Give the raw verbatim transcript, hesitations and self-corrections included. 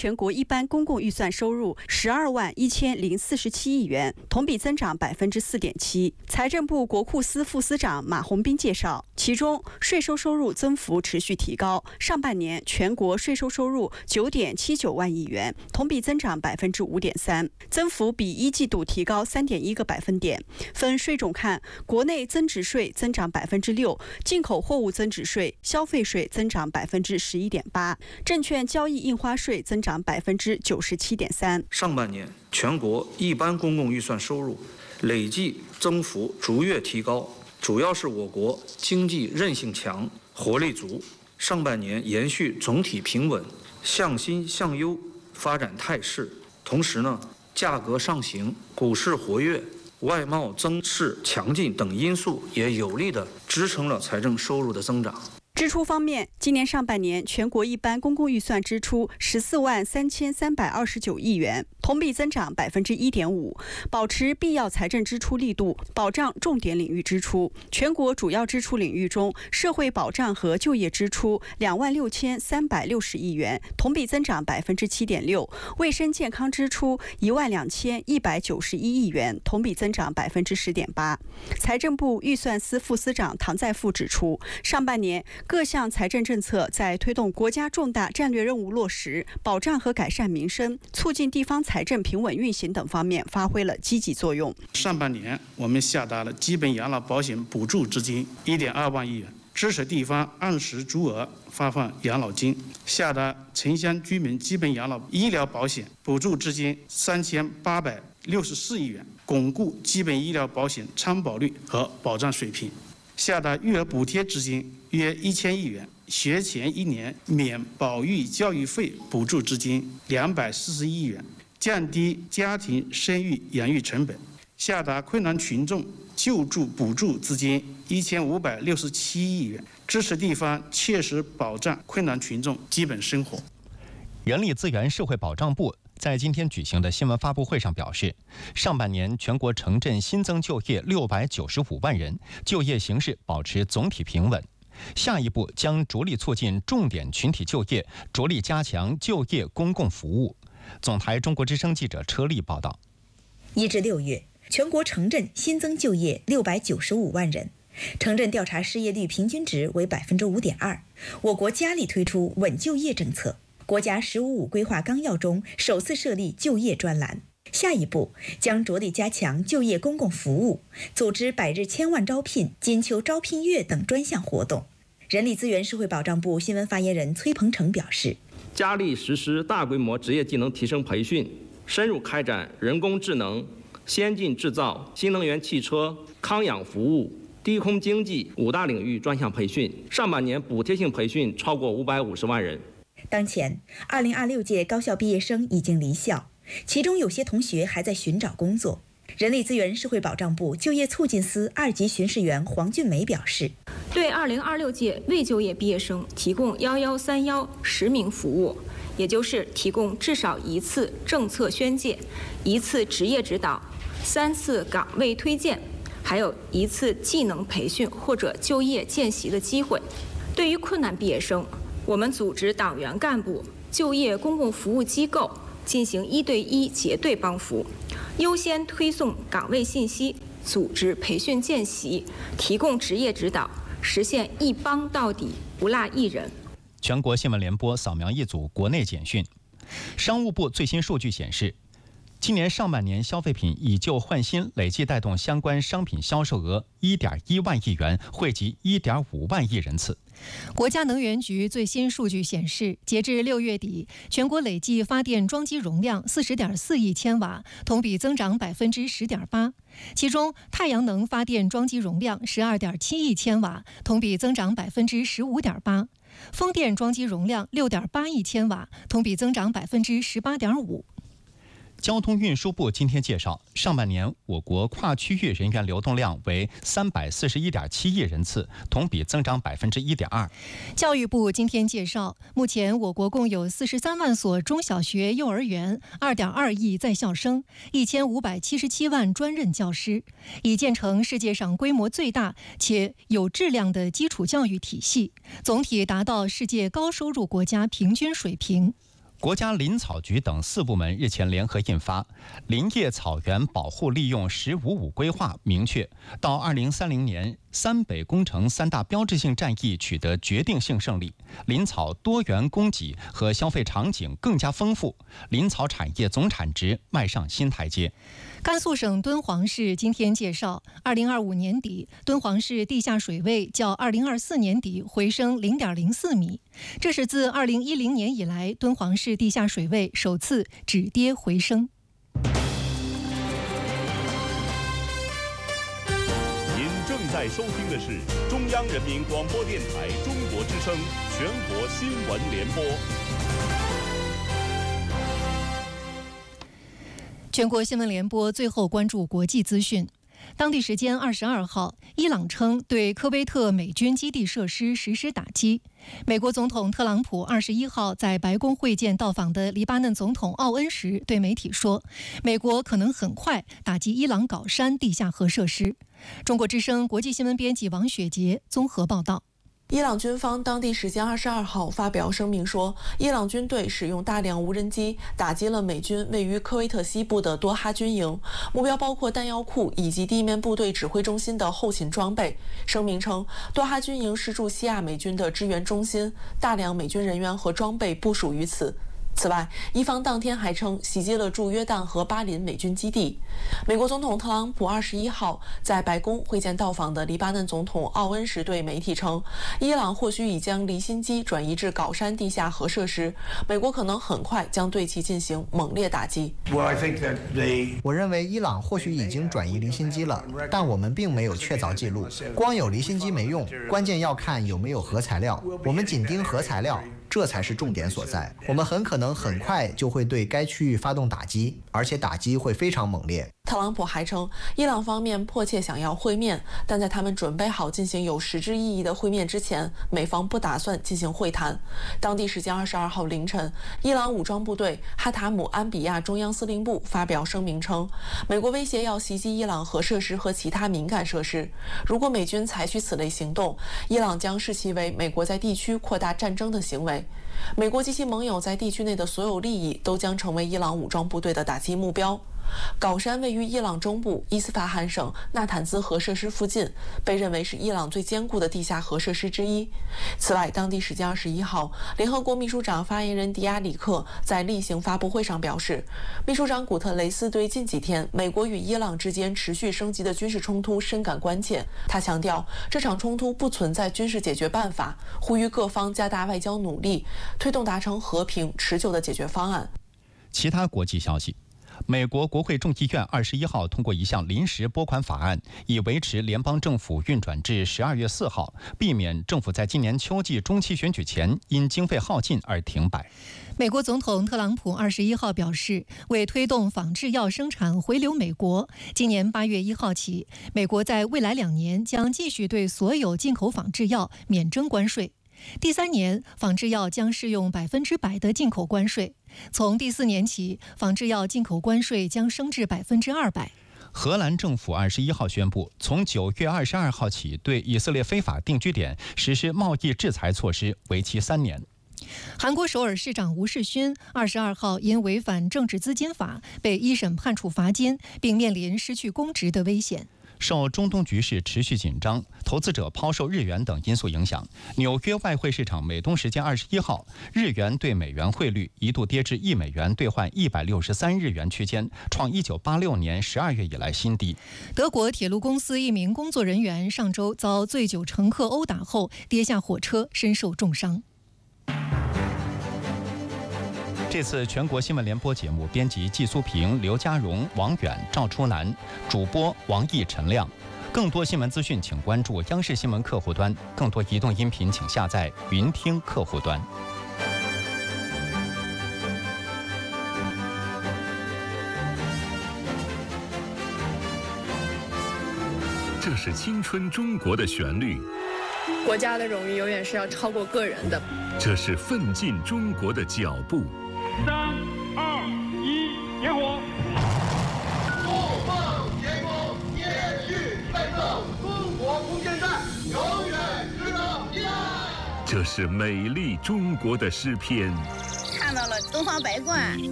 全国一般公共预算收入十二万一千零四十七亿元，同比增长百分之四点七。财政部国库司副司长马红斌介绍，其中税收收入增幅持续提高，上半年全国税收收入九点七九万亿元，同比增长百分之五点三，增幅比一季度提高三点一个百分点。分税种看，国内增值税增长百分之六，进口货物增值税、消费税增长百分之十一点八，证券交易印花税增长百分之九十七点三。 上半年全国一般公共预算收入累计增幅逐月提高，主要是我国经济韧性强、活力足，上半年延续总体平稳、向新向优发展态势。同时呢，价格上行、股市活跃、外贸增势强劲等因素也有力地支撑了财政收入的增长。 支出方面，今年上半年全国一般公共预算支出十四万三千三百二十九亿元，同比增长百分之一点五，保持必要财政支出力度，保障重点领域支出。全国主要支出领域中，社会保障和就业支出两万六千三百六十亿元，同比增长百分之七点六；卫生健康支出一万两千一百九十一亿元，同比增长百分之十点八。财政部预算司副司长唐在富指出，上半年各项财政政策在推动国家重大战略任务落实、保障和改善民生、促进地方财政平稳运行等方面发挥了积极作用。 上半年，我们下达了基本养老保险补助资金一点二万亿元，支持地方按时足额发放养老金；下达城乡居民基本养老医疗保险补助资金三千八百六十四亿元，巩固基本医疗保险参保率和保障水平；下达育儿补贴资金约一千亿元，学前一年免保育教育费补助资金两百四十亿元，降低家庭生育养育成本；下达困难群众救助补助资金一千五百六十七亿元，支持地方切实保障困难群众基本生活。 人力资源社会保障部在今天举行的新闻发布会上表示，上半年全国城镇新增就业六百九十五万人，就业形势保持总体平稳。下一步将着力促进重点群体就业，着力加强就业公共服务。总台中国之声记者车丽报道。 一至六月，全国城镇新增就业六百九十五万人，城镇调查失业率平均值为百分之五点二。我国加力推出稳就业政策，国家“十五五”规划纲要中首次设立就业专栏。下一步将着力加强就业公共服务，组织百日千万招聘、金秋招聘月等专项活动。人力资源社会保障部新闻发言人崔鹏程表示， 加力实施大规模职业技能提升培训，深入开展人工智能、先进制造、新能源汽车、康养服务、低空经济五大领域专项培训。上半年补贴性培训超过五百五十万人。 当前，二零二六届高校毕业生已经离校，其中有些同学还在寻找工作。人力资源社会保障部就业促进司二级巡视员黄俊梅表示， 对二零二六届未就业毕业生提供幺幺三幺实名服务，也就是提供至少一次政策宣介、一次职业指导、三次岗位推荐，还有一次技能培训或者就业见习的机会。对于困难毕业生，我们组织党员干部、就业公共服务机构进行一对一结对帮扶，优先推送岗位信息，组织培训见习，提供职业指导，实现一帮到底，不落一人。 全国新闻联播扫描一组国内简讯。商务部最新数据显示，今年上半年消费品以旧换新累计带动相关商品销售额一点一万亿元，惠及一点五万亿人次。 国家能源局最新数据显示，截至六月底，全国累计发电装机容量四十点四亿千瓦，同比增长百分之十点八。其中，太阳能发电装机容量十二点七亿千瓦，同比增长百分之十五点八；风电装机容量六点八亿千瓦，同比增长百分之十八点五。 交通运输部今天介绍，上半年我国跨区域人员流动量为三百四十一点七亿人次，同比增长百分之一点二。 教育部今天介绍，目前我国共有四十三万所中小学、幼儿园，二点二亿在校生，一千五百七十七万专任教师，已建成世界上规模最大且有质量的基础教育体系，总体达到世界高收入国家平均水平。 国家林草局等四部门日前联合印发《林业草原保护利用“十五五”规划》，明确到二零三零年三北工程三大标志性战役取得决定性胜利，林草多元供给和消费场景更加丰富，林草产业总产值迈上新台阶。 甘肃省敦煌市今天介绍，二零二五年底敦煌市地下水位较二零二四年底回升零点零四米，这是自二零一零年以来敦煌市地下水位首次止跌回升。 您正在收听的是中央人民广播电台中国之声全国新闻联播。 全国新闻联播最后关注国际资讯。当地时间二十二号，伊朗称对科威特美军基地设施实施打击。美国总统特朗普二十一号在白宫会见到访的黎巴嫩总统奥恩时，对媒体说，美国可能很快打击伊朗搞山地下核设施。中国之声国际新闻编辑王雪杰综合报道。 伊朗军方当地时间二十二号发表声明说，伊朗军队使用大量无人机打击了美军位于科威特西部的多哈军营，目标包括弹药库以及地面部队指挥中心的后勤装备。声明称，多哈军营是驻西亚美军的支援中心，大量美军人员和装备部署于此。此外，伊方当天还称袭击了驻约旦和巴林美军基地。美国总统特朗普二十一号在白宫会见到访的黎巴嫩总统奥恩时对媒体称，伊朗或许已将离心机转移至搞山地下核设施，美国可能很快将对其进行猛烈打击。 我认为伊朗或许已经转移离心机了，但我们并没有确凿记录。光有离心机没用，关键要看有没有核材料。我们紧盯核材料，这才是重点所在。我们很可能很快就会对该区域发动打击，而且打击会非常猛烈。 特朗普还称，伊朗方面迫切想要会面，但在他们准备好进行有实质意义的会面之前，美方不打算进行会谈。当地时间二十二号凌晨，伊朗武装部队哈塔姆安比亚中央司令部发表声明称，美国威胁要袭击伊朗核设施和其他敏感设施。如果美军采取此类行动，伊朗将视其为美国在地区扩大战争的行为。美国及其盟友在地区内的所有利益都将成为伊朗武装部队的打击目标。搞山位于伊朗中部伊斯法罕省纳坦兹核设施附近，被认为是伊朗最坚固的地下核设施之一。此外，当地时间二十一号，联合国秘书长发言人迪亚里克在例行发布会上表示，秘书长古特雷斯对近几天美国与伊朗之间持续升级的军事冲突深感关切。他强调，这场冲突不存在军事解决办法，呼吁各方加大外交努力，推动达成和平持久的解决方案。 其他国际消息。美国国会众议院二十一号通过一项临时拨款法案，以维持联邦政府运转至十二月四号，避免政府在今年秋季中期选举前因经费耗尽而停摆。 美国总统特朗普二十一号表示，为推动仿制药生产回流美国，今年八月一号起，美国在未来两年将继续对所有进口仿制药免征关税。第三年，仿制药将适用百分之百的进口关税。从第四年起，仿制药进口关税将升至百分之二百。 荷兰政府二十一号宣布，从九月二十二号起，对以色列非法定居点实施贸易制裁措施，为期三年。 韩国首尔市长吴世勋二十二号因违反政治资金法，被一审判处罚金，并面临失去公职的危险。 受中东局势持续紧张、投资者抛售日元等因素影响，纽约外汇市场美东时间二十一号，日元对美元汇率一度跌至一美元兑换一百六十三日元区间，创一九八六年十二月以来新低。 德国铁路公司一名工作人员上周遭醉酒乘客殴打后跌下火车，身受重伤。 这次全国新闻联播节目编辑季苏平、刘家荣、王远、赵初南，主播王毅、陈亮。更多新闻资讯，请关注央视新闻客户端。更多移动音频，请下载云听客户端。 这是青春中国的旋律。 国家的荣誉永远是要超过个人的。 这是奋进中国的脚步。 三二一，点火！ 不放前功，延续奋斗，中国空间站永远值得依赖。 这是美丽中国的诗篇。 看到了东方白冠。